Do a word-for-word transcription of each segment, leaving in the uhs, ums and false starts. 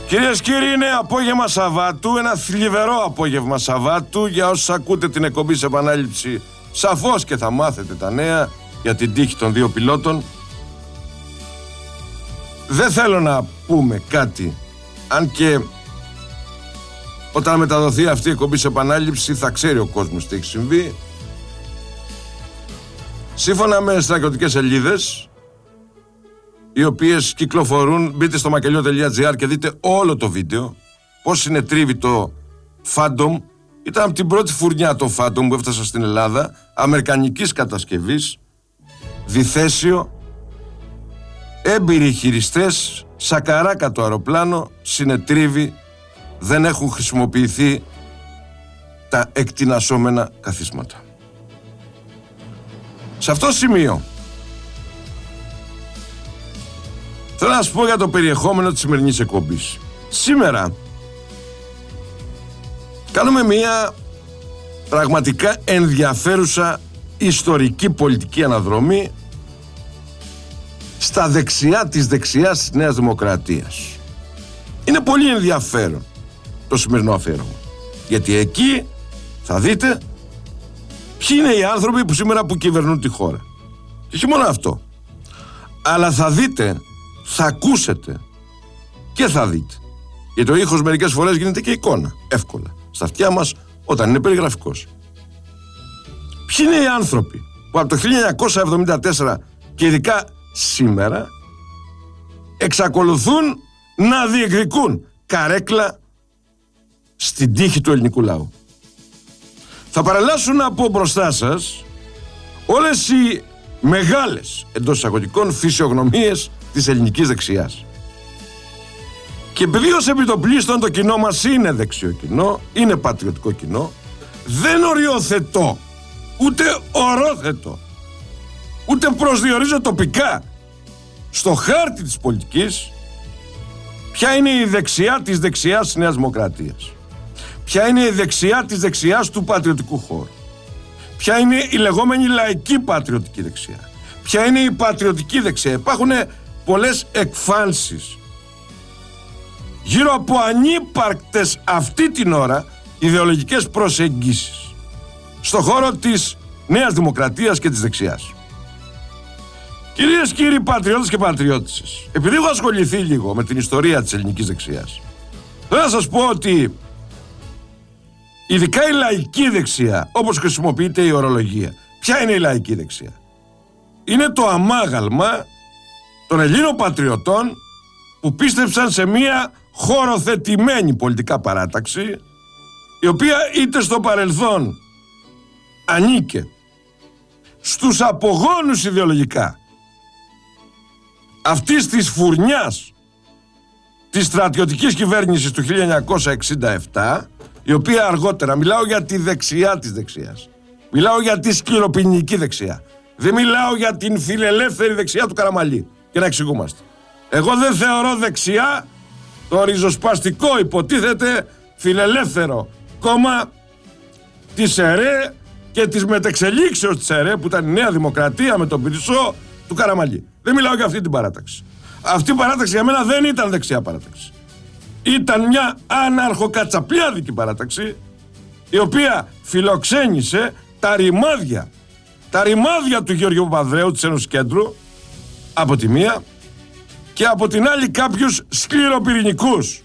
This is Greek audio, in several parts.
Κυρίες και κύριοι, είναι απόγευμα Σαββάτου, ένα θλιβερό απόγευμα Σαββάτου. Για όσους ακούτε την εκπομπή σε επανάληψη, σαφώς και θα μάθετε τα νέα για την τύχη των δύο πιλότων. Δεν θέλω να πούμε κάτι, αν και όταν μεταδοθεί αυτή η εκπομπή σε επανάληψη θα ξέρει ο κόσμος τι έχει συμβεί. Σύμφωνα με στρατιωτικές σελίδες, οι οποίες κυκλοφορούν, μπείτε στο μακελιό τελεία τζι άρ και δείτε όλο το βίντεο, πώς συνετρίβει το Phantom. Ήταν από την πρώτη φουρνιά το Phantom που έφτασε στην Ελλάδα, αμερικανικής κατασκευής, διθέσιο, έμπειροι χειριστές, σακαράκα το αεροπλάνο, συνετρίβει, δεν έχουν χρησιμοποιηθεί τα εκτινασσόμενα καθίσματα. Σε αυτό το σημείο θέλω να σας πω για το περιεχόμενο της σημερινής εκπομπής. Σήμερα κάνουμε μια πραγματικά ενδιαφέρουσα ιστορική πολιτική αναδρομή στα δεξιά της δεξιάς της Νέας Δημοκρατίας. Είναι πολύ ενδιαφέρον το σημερινό αφιέρωμα, γιατί εκεί θα δείτε ποιοι είναι οι άνθρωποι που σήμερα που κυβερνούν τη χώρα. Και όχι μόνο αυτό, αλλά θα δείτε, θα ακούσετε και θα δείτε, γιατί ο ήχος μερικές φορές γίνεται και εικόνα εύκολα στα αυτιά μας όταν είναι περιγραφικός. Ποιοι είναι οι άνθρωποι που από το χίλια εννιακόσια εβδομήντα τέσσερα και ειδικά σήμερα εξακολουθούν να διεκδικούν καρέκλα στην τύχη του ελληνικού λαού. Θα παραλλάσσουν από μπροστά σας όλες οι μεγάλες εντός εισαγωγικών φυσιογνωμίες της ελληνικής δεξιάς. Και επειδή ως επιτοπλίστων το κοινό μας είναι δεξιό κοινό, είναι πατριωτικό κοινό, δεν οριοθετώ, ούτε ορώθετο, ούτε προσδιορίζω τοπικά στο χάρτη της πολιτικής ποια είναι η δεξιά της δεξιάς της Νέας Δημοκρατίας, ποια είναι η δεξιά της δεξιάς του πατριωτικού χώρου, ποια είναι η λεγόμενη λαϊκή πατριωτική δεξιά, ποια είναι η πατριωτική δεξιά. Υπάρχουν πολλές εκφάνσεις γύρω από ανύπαρκτες αυτή την ώρα ιδεολογικές προσεγγίσεις στον χώρο της Νέας Δημοκρατίας και της δεξιάς. Κυρίες και κύριοι πατριώτες και πατριώτισσες, επειδή έχω ασχοληθεί λίγο με την ιστορία της ελληνικής δεξιάς, θέλω να σας πω ότι ειδικά η λαϊκή δεξιά, όπως χρησιμοποιείται η ορολογία, ποια είναι η λαϊκή δεξιά? Είναι το αμάγαλμα των Ελλήνων πατριωτών που πίστεψαν σε μία χωροθετημένη πολιτικά παράταξη, η οποία είτε στο παρελθόν ανήκε στους απογόνους ιδεολογικά αυτής της φουρνιάς της στρατιωτικής κυβέρνησης του χίλια εννιακόσια εξήντα επτά, η οποία αργότερα, μιλάω για τη δεξιά της δεξιάς, μιλάω για τη σκληροπυρηνική δεξιά, δεν μιλάω για την φιλελεύθερη δεξιά του Καραμαλή, και να εξηγούμαστε. Εγώ δεν θεωρώ δεξιά το ριζοσπαστικό υποτίθεται φιλελεύθερο κόμμα της ΕΡΕ και της μετεξελίξεως της ΕΡΕ, που ήταν η Νέα Δημοκρατία με τον Πυρισσό του Καραμαλή. Δεν μιλάω για αυτή την παράταξη. Αυτή η παράταξη για μένα δεν ήταν δεξιά παράταξη. Ήταν μια αναρχοκατσαπλιάδικη παράταξη, η οποία φιλοξένησε τα ρημάδια, τα ρημάδια του Γεωργίου Παπανδρέου της Ένωσης Κέντρου από τη μία, και από την άλλη κάποιους σκληροπυρηνικούς,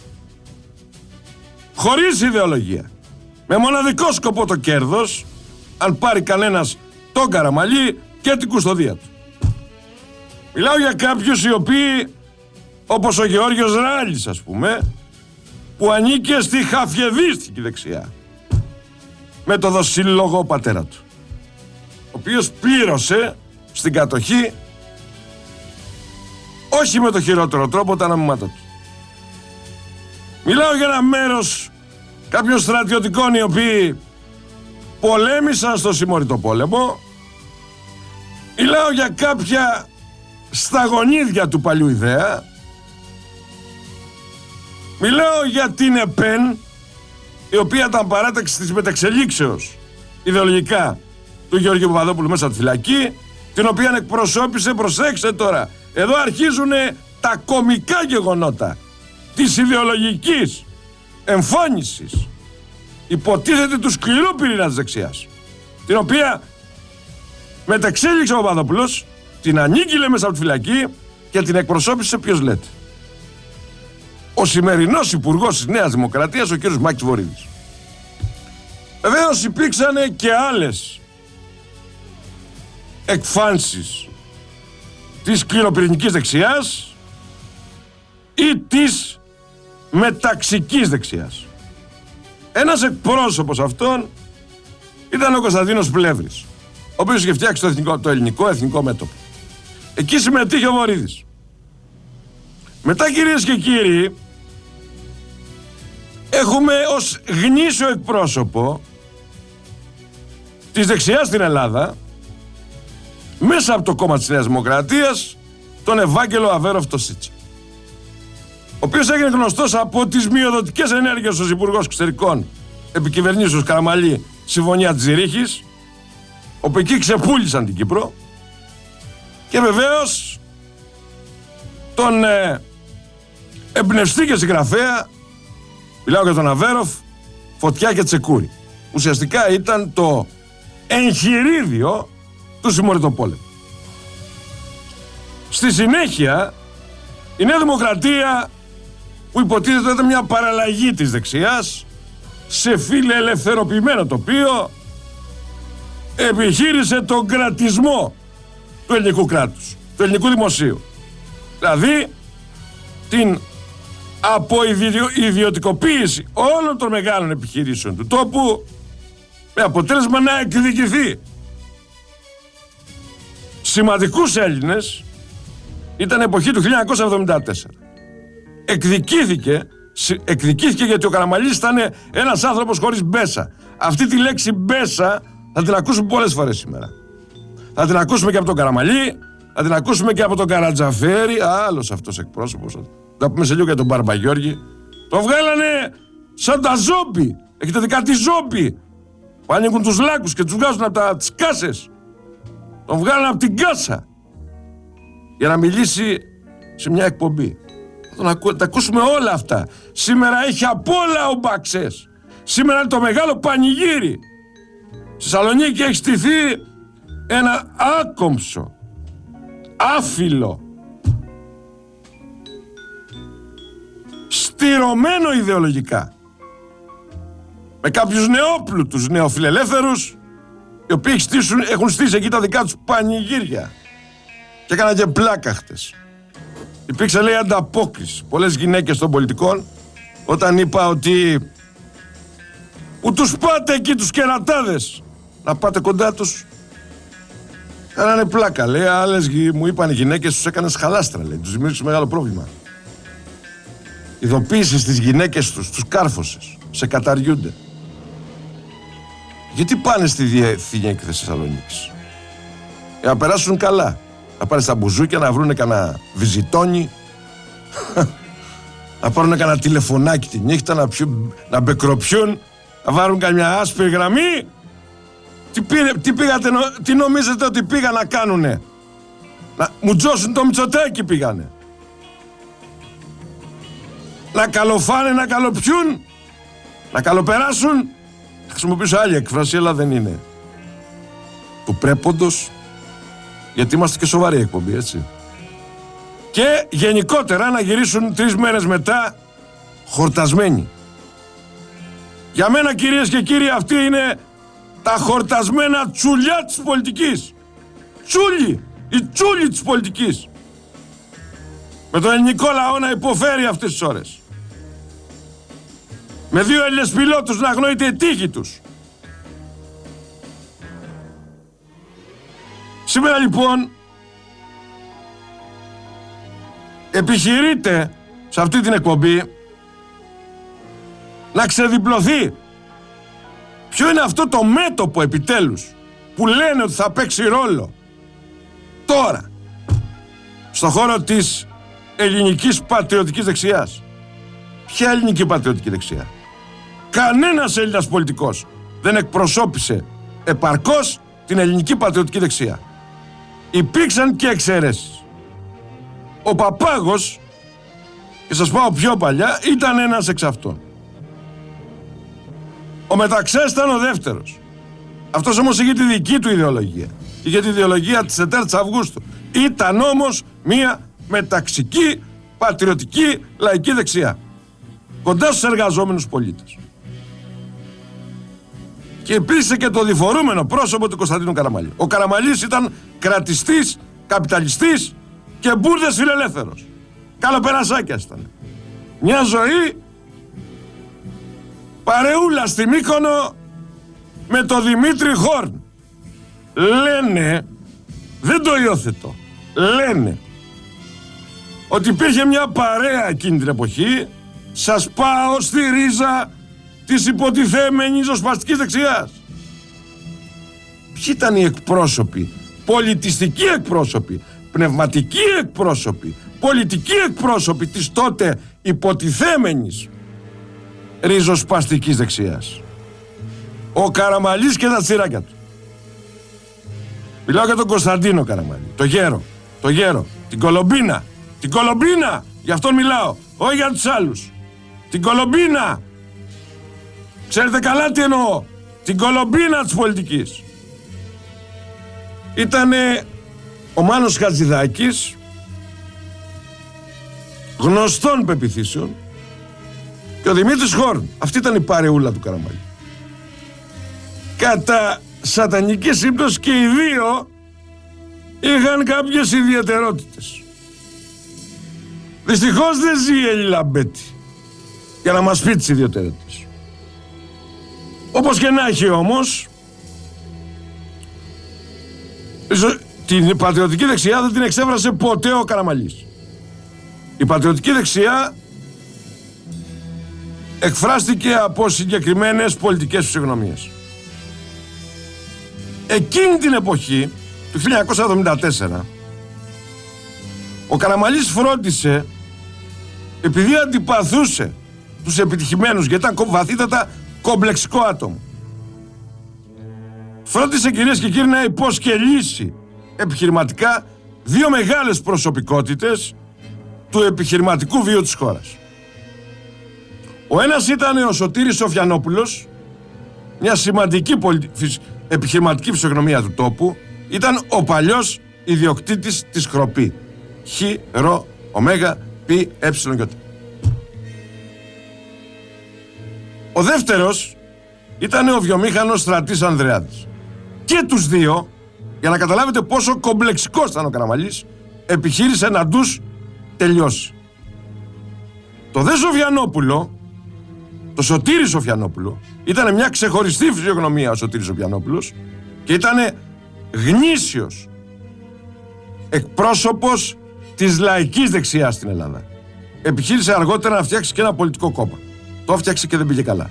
χωρίς ιδεολογία, με μοναδικό σκοπό το κέρδος, αν πάρει κανένας τον Καραμαλή και την κουστοδία του. Μιλάω για κάποιους οι οποίοι, όπως ο Γεώργιος Ράλης ας πούμε, που ανήκε στη χαφιεδίστικη δεξιά με το δοσύλλογο πατέρα του, ο οποίος πλήρωσε στην κατοχή όχι με το χειρότερο τρόπο τα νομίματά του. Μιλάω για ένα μέρος κάποιων στρατιωτικών οι οποίοι πολέμησαν στο συμμοριτό πόλεμο. Μιλάω για κάποια σταγονίδια του παλιού ιδέα. Μιλάω για την ΕΠΕΝ, η οποία ήταν παράταξη της μεταξελίξεως ιδεολογικά του Γεωργίου Παπαδόπουλου μέσα από τη φυλακή, την οποία εκπροσώπησε, προσέξτε τώρα, εδώ αρχίζουν τα κωμικά γεγονότα της ιδεολογικής εμφάνισης υποτίθεται του σκληρού πυρήνα της δεξιάς, την οποία μεταξέλιξε ο Παπαδόπουλος, την ανήγγειλε μέσα από τη φυλακή και την εκπροσώπησε, ποιος λέτε, ο σημερινός υπουργός της Νέας Δημοκρατίας, ο κ. Μάκης Βορίδης. Βεβαίως υπήρξαν και άλλες εκφάνσεις της σκληροπυρηνικής δεξιάς ή της μεταξικής δεξιάς. Ένας εκπρόσωπος αυτών ήταν ο Κωνσταντίνος Πλεύρης, ο οποίος είχε φτιάξει το, εθνικό, το ελληνικό εθνικό μέτωπο. Εκεί συμμετείχε ο Βορίδης. Μετά, κυρίες και κύριοι, έχουμε ως γνήσιο εκπρόσωπο της δεξιάς στην Ελλάδα, μέσα από το κόμμα της Νέας Δημοκρατίας, τον Ευάγγελο Αβέροφ Τοσίτσα, ο οποίος έγινε γνωστός από τις μειοδοτικές ενέργειες ως Υπουργός Εξωτερικών επικυβερνήσεως Καραμαλή, Συμφωνία της Ζηρίχης, όπου εκεί ξεπούλησαν την Κύπρο, και βεβαίως τον ε, εμπνευστή και συγγραφέα, μιλάω για τον Αβέροφ, Φωτιά και Τσεκούρη. Ουσιαστικά ήταν το εγχειρίδιο του συμμοριτοπόλεμου. Στη συνέχεια, η Νέα Δημοκρατία, που υποτίθεται ήταν μια παραλλαγή της δεξιάς, σε φιλελευθερωποιημένο τοπίο, επιχείρησε τον κρατισμό του ελληνικού κράτους, του ελληνικού δημοσίου. Δηλαδή, την αποϊδιωτικοποίηση όλων των μεγάλων επιχειρήσεων του τόπου, με αποτέλεσμα να εκδικηθεί σημαντικούς Έλληνες. Ήταν εποχή του χίλια εννιακόσια εβδομήντα τέσσερα. Εκδικήθηκε, εκδικήθηκε γιατί ο Καραμαλής ήταν ένας άνθρωπος χωρίς μπέσα. Αυτή τη λέξη μπέσα θα την ακούσουμε πολλές φορές σήμερα. Θα την ακούσουμε και από τον Καραμαλή, θα την ακούσουμε και από τον Καρατζαφέρη, άλλος αυτός εκπρόσωπος. Θα πούμε σε λίγο για τον Μπαρμπαγιώργη. Το βγάλανε σαν τα ζόμπι. Έχετε δει κάτι ζόμπι που ανοίγουν τους λάκκους και τους βγάζουν από τα, τις κάσες. Τον βγάλανε από την κάσα για να μιλήσει σε μια εκπομπή. Θα ακού, τα ακούσουμε όλα αυτά. Σήμερα έχει απ' όλα ο Μπαξές. Σήμερα είναι το μεγάλο πανηγύρι. Στη Θεσσαλονίκη έχει στηθεί ένα άκομψο, άφιλο, στηρωμένο ιδεολογικά, με κάποιους νεόπλουτους νεοφιλελεύθερους, οι οποίοι στήσουν, έχουν στήσει εκεί τα δικά τους πανηγύρια και έκαναν και πλάκα χτες. Υπήρξε, λέει, ανταπόκριση πολλές γυναίκες των πολιτικών όταν είπα ότι που τους πάτε εκεί τους κερατάδες να πάτε κοντά τους. Κάνανε πλάκα, λέει, άλλες μου είπαν οι γυναίκες τους έκανες χαλάστρα, λέει, τους δημιούργησε μεγάλο πρόβλημα. Ειδοποίηση στις γυναίκες τους, τους κάρφωσες, σε καταριούνται. Γιατί πάνε στη Διεθνή Έκθεση Θεσσαλονίκης? Για να περάσουν καλά. Να πάνε στα μπουζούκια, να βρούνε κανένα βυζιτόνι, να πάρουν κανένα τηλεφωνάκι τη νύχτα, να, πιούν, να μπεκροπιούν, να βάλουν καμιά άσπρη γραμμή. Τι, πήρε, τι, πήγατε, τι νομίζετε ότι πήγαν να κάνουνε? Να μουτζώσουν το Μητσοτάκη πήγανε. Να καλοφάνε, να καλοπιούν, να καλοπεράσουν. Θα χρησιμοποιήσω άλλη εκφράση, αλλά δεν είναι του πρέποντος, γιατί είμαστε και σοβαρή εκπομπή, έτσι. Και γενικότερα να γυρίσουν τρεις μέρες μετά χορτασμένοι. Για μένα, κυρίες και κύριοι, αυτή είναι τα χορτασμένα τσουλιά της πολιτικής. Τσούλι, η τσούλι της πολιτικής. Με τον ελληνικό λαό να υποφέρει αυτές τις ώρες. Με δύο Έλληνες πιλότους να αγνοείται η τύχη τους. Σήμερα λοιπόν επιχειρείται σε αυτή την εκπομπή να ξεδιπλωθεί ποιο είναι αυτό το μέτωπο επιτέλους που λένε ότι θα παίξει ρόλο τώρα στον χώρο της ελληνικής πατριωτικής δεξιάς. Ποια ελληνική πατριωτική δεξιά? Κανένας Έλληνας πολιτικός δεν εκπροσώπησε επαρκώς την ελληνική πατριωτική δεξιά. Υπήρξαν και εξαιρέσεις. Ο Παπάγος και σας πάω πιο παλιά, ήταν ένας εξ αυτών. Ο Μεταξάς ήταν ο δεύτερος. Αυτός όμως είχε τη δική του ιδεολογία. Είχε τη ιδεολογία της τετάρτης Αυγούστου. Ήταν όμως μια μεταξική, πατριωτική, λαϊκή δεξιά. Κοντά στους εργαζόμενους πολίτες. Και υπήρξε και το διφορούμενο πρόσωπο του Κωνσταντίνου Καραμαλή. Ο Καραμαλής ήταν κρατιστής, καπιταλιστής και μπουρδες φιλελεύθερος. Καλοπερασάκιας ήταν. Μια ζωή παρεούλα στη Μύκονο με το Δημήτρη Χόρν. Λένε, δεν το υιοθετώ, λένε ότι υπήρχε μια παρέα εκείνη την εποχή. Σας πάω στη ρίζα της υποτιθέμενης ζωσπαστικής δεξιάς. Ποιοι ήταν οι εκπρόσωποι, πολιτιστικοί εκπρόσωποι, πνευματικοί εκπρόσωποι, πολιτικοί εκπρόσωποι της τότε υποτιθέμενης ριζοσπαστικής δεξιάς? Ο Καραμαλής και τα τσιράκια του. Μιλάω για τον Κωνσταντίνο Καραμαλή, το γέρο, το γέρο, την Κολομπίνα, την Κολομπίνα, γι' αυτόν μιλάω, όχι για τους άλλους. Την Κολομπίνα. Ξέρετε καλά τι εννοώ. Την Κολομπίνα της πολιτικής. Ήτανε ο Μάνος Χατζηδάκης, γνωστών πεποιθήσεων, και ο Δημήτρης Χόρν. Αυτή ήταν η παρεούλα του Καραμαλή. Κατά σατανική σύμπτωση και οι δύο είχαν κάποιες ιδιαιτερότητες. Δυστυχώς δεν ζει η Έλλη Λαμπέτη για να μας πει τις ιδιαιτερότητες. Όπως και να έχει όμως, την πατριωτική δεξιά δεν την εξέφρασε ποτέ ο Καραμαλής. Η πατριωτική δεξιά εκφράστηκε από συγκεκριμένες πολιτικές φυσιογνωμίες. Εκείνη την εποχή, του χίλια εννιακόσια εβδομήντα τέσσερα, ο Καραμαλής φρόντισε, επειδή αντιπαθούσε τους επιτυχημένους, γιατί ήταν βαθύτατα κομπλεξικό άτομο, φρόντισε, κυρίες και κύριοι, να υποσκελίσει επιχειρηματικά δύο μεγάλες προσωπικότητες του επιχειρηματικού βίου της χώρας. Ο ένας ήταν ο Σωτήρης Σοφιανόπουλος, μια σημαντική πολιτι... επιχειρηματική φυσιογνωμία του τόπου. Ήταν ο παλιός ιδιοκτήτης της Χροπή. Χ, Ρο, Ωμέγα, Π, Ε, Ι. Ο δεύτερος ήταν ο βιομήχανος Στρατής Ανδρεάδης. Και τους δύο, για να καταλάβετε πόσο κομπλεξικός ήταν ο Καραμαλής, επιχείρησε να τους τελειώσει. Το δε Σοφιανόπουλο, το Σωτήρη Σοφιανόπουλο, ήταν μια ξεχωριστή φυσιογνωμία ο Σωτήρης Σοφιανόπουλος και ήταν γνήσιος εκπρόσωπος της λαϊκής δεξιάς στην Ελλάδα. Επιχείρησε αργότερα να φτιάξει και ένα πολιτικό κόμμα. Το έφτιαξε και δεν πήγε καλά.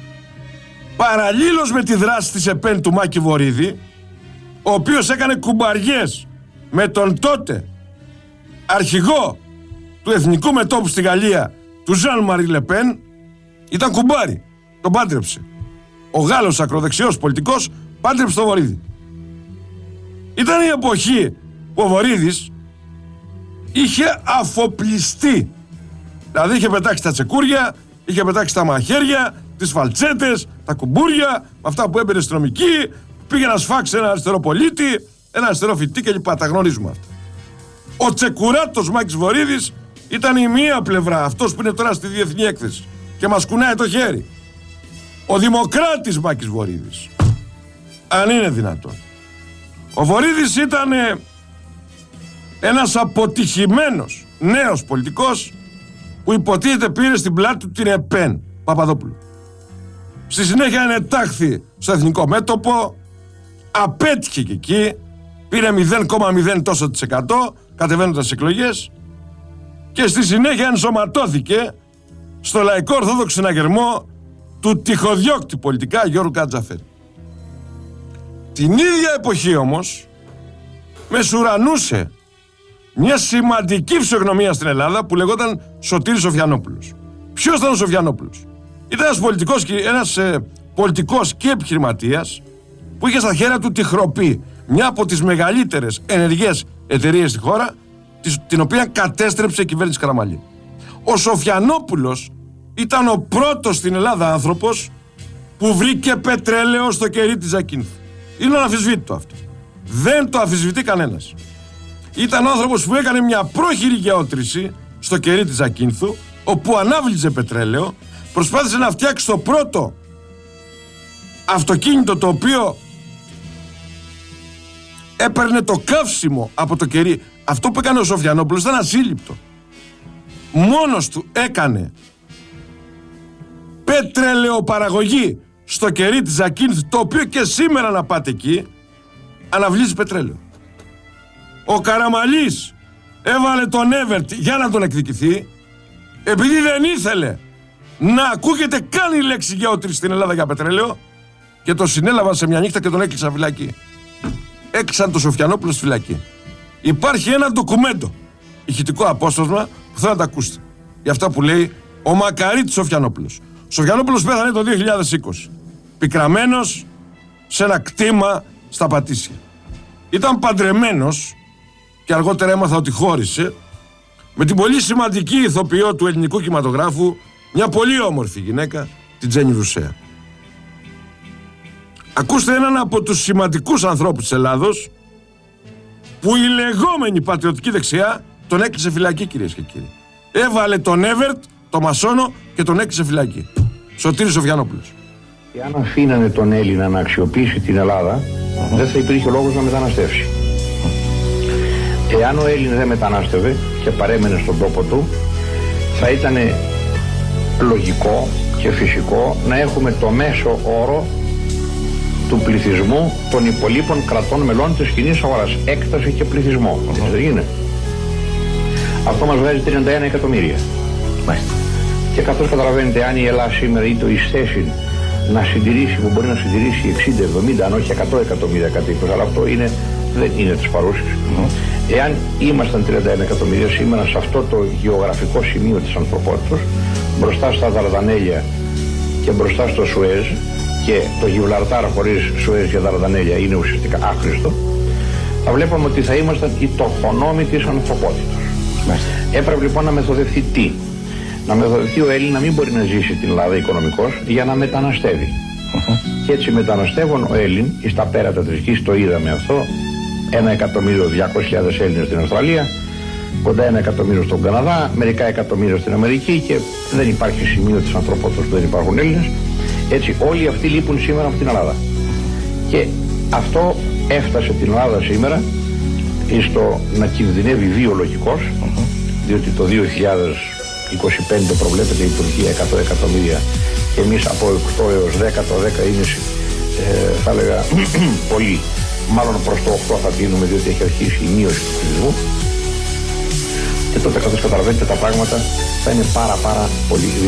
Παραλλήλως με τη δράση της ΕΠΕΝ του Μάκη Βορίδη, ο οποίος έκανε κουμπαριές με τον τότε αρχηγό του Εθνικού Μετώπου στη Γαλλία, του Ζαν Μαρί Λεπέν, ήταν κουμπάρι. Τον πάντρεψε. Ο Γάλλος ακροδεξιός πολιτικός πάντρεψε τον Βορίδη. Ήταν η εποχή που ο Βορίδης είχε αφοπλιστεί. Δηλαδή είχε πετάξει τα τσεκούρια, είχε πετάξει τα μαχαίρια, τις φαλτσέτες, τα κουμπούρια, αυτά που έμπαινε αστυνομική, πήγε να σφάξει ένα αριστερό πολίτη, ένα αριστερό φοιτητή κλπ. Τα γνωρίζουμε αυτά. Ο τσεκουράτος Μάκης Βορίδης ήταν η μία πλευρά, αυτός που είναι τώρα στη διεθνή έκθεση και μας κουνάει το χέρι. Ο δημοκράτης Μάκης Βορίδης, αν είναι δυνατόν. Ο Βορίδης ήταν ένας αποτυχημένος νέος πολιτικός που υποτίθεται πήρε στην πλάτη του την ΕΠΕΝ Παπαδόπουλου. Στη συνέχεια ενετάχθη στο Εθνικό Μέτωπο, απέτυχε και εκεί, πήρε μηδέν κόμμα μηδέν τόσο της εκατό κατεβαίνοντας στις εκλογές και στη συνέχεια ενσωματώθηκε στο λαϊκό ορθόδοξο συναγερμό του τυχοδιώκτη πολιτικά Γιώργου Κατζαφέρη. Την ίδια εποχή όμως μεσουρανούσε μια σημαντική φυσιογνωμία στην Ελλάδα που λεγόταν Σωτήρης Σοφιανόπουλος. Ποιος ήταν ο Σοφιανόπουλος? Ήταν ένας πολιτικός, ένας, ε, πολιτικός και επιχειρηματίας που είχε στα χέρια του τη Χροπή, μια από τις μεγαλύτερες ενεργές εταιρείες στη χώρα, την οποία κατέστρεψε η κυβέρνηση Καραμαλή. Ο Σοφιανόπουλος ήταν ο πρώτος στην Ελλάδα άνθρωπος που βρήκε πετρέλαιο στο κερί της Ζακίνθου. Είναι αναμφισβήτητο αυτό. Δεν το αμφισβητεί κανένας. Ήταν ο άνθρωπος που έκανε μια πρόχειρη γεώτρηση στο κερί της Ζακίνθου, όπου ανάβληζε πετρέλαιο, προσπάθησε να φτιάξει το πρώτο αυτοκίνητο το οποίο έπαιρνε το καύσιμο από το κερί. Αυτό που έκανε ο Σοφιανόπουλος ήταν ασύλληπτο. Μόνος του έκανε πετρελαιοπαραγωγή στο κερί της Ζακίνθου, το οποίο και σήμερα να πάτε εκεί αναβλύζει πετρέλαιο. Ο Καραμαλής έβαλε τον Εύερτ για να τον εκδικηθεί, επειδή δεν ήθελε να ακούγεται καν η λέξη γεώτρηση στην Ελλάδα για πετρέλαιο, και τον συνέλαβαν σε μια νύχτα και τον έκλεισαν φυλακή. Έκλεισαν τον Σοφιανόπουλο στη φυλακή. Υπάρχει ένα ντοκουμέντο, ηχητικό απόσπασμα, που θέλω να τα ακούσετε, για αυτά που λέει ο Μακαρίτης Σοφιανόπουλος. Ο Σοφιανόπουλος πέθανε το δύο χιλιάδες είκοσι, πικραμένος σε ένα κτήμα στα Πατήσια. Ήταν παντρεμένος, και αργότερα έμαθα ότι χώρισε, με την πολύ σημαντική ηθοποιό του ελληνικού κινηματογράφου, μια πολύ όμορφη γυναίκα, την Τζέννη Ρουσέα. Ακούστε έναν από τους σημαντικούς ανθρώπους της Ελλάδος, που η λεγόμενη πατριωτική δεξιά τον έκλεισε φυλακή, κυρίες και κύριοι. Έβαλε τον Εύερτ, το Μασόνο, και τον έκλεισε φυλακή. Σωτήρης Σοφιανόπουλος. Εάν αφήνανε τον Έλληνα να αξιοποιήσει την Ελλάδα, uh-huh. δεν θα υπήρχε λόγος να μεταναστεύσει. Εάν ο Έλληνας δεν μετανάστευε και παρέμενε στον τόπο του, θα ήταν λογικό και φυσικό να έχουμε το μέσο όρο του πληθυσμού των υπολείπων κρατών μελών της κοινής αγοράς. Έκταση και πληθυσμό. Uh-huh. Έτσι δεν γίνεται. Αυτό μας βγάζει τριάντα ένα εκατομμύρια. Μάλιστα. Και καθώς καταλαβαίνετε, αν η Ελλάδα σήμερα είτε εις θέση να συντηρήσει, που μπορεί να συντηρήσει εξήντα, εβδομήντα, αν όχι εκατό εκατομμύρια κατοίκους, αλλά αυτό είναι, δεν είναι της παρούσης. Mm-hmm. Εάν ήμασταν τριάντα ένα εκατομμύρια σήμερα σε αυτό το γεωγραφικό σημείο της ανθρωπότητας, μπροστά στα Δαρδανέλια και μπροστά στο Σουέζ, και το Γιβραλτάρ χωρίς Σουέζ και Δαρδανέλια είναι ουσιαστικά άχρηστο, θα βλέπαμε ότι θα ήμασταν οι τοχονόμοι της ανθρωπότητας. Mm-hmm. Έπρεπε λοιπόν να μεθοδευτεί τι? Να μεθοδευτεί ο Έλληνας να μην μπορεί να ζήσει την Ελλάδα οικονομικώς, για να μεταναστεύει. Uh-huh. Και έτσι μεταναστεύουν ο Έλλην εις τα πέρατα της γης, το είδαμε αυτό, ένα εκατομμύριο διακόσιες χιλιάδες Έλληνες στην Αυστραλία, κοντά ένα εκατομμύριο στον Καναδά, μερικά εκατομμύρια στην Αμερική, και δεν υπάρχει σημείο της ανθρωπότητας που δεν υπάρχουν Έλληνες. Έτσι όλοι αυτοί λείπουν σήμερα από την Ελλάδα. Uh-huh. Και αυτό έφτασε την Ελλάδα σήμερα στο να κινδυνεύει βιολογικός, uh-huh. διότι το δύο χιλιάδες είκοσι πέντε προβλέπεται η Τουρκία εκατό εκατομμύρια και εμείς από οκτώ έως δέκα, το δέκα είναι ε, θα έλεγα πολύ, μάλλον προς το οκτώ θα τίνουμε, διότι έχει αρχίσει η μείωση του πληθυσμού, και τότε καθώς καταλαβαίνετε τα πράγματα θα είναι πάρα πάρα πολύ